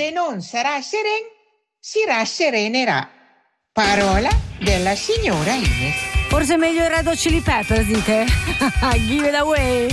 se non sarà si rasserenerà. Parola della signora Ines. Forse meglio i Red Hot Chili Peppers, dite? Give it away.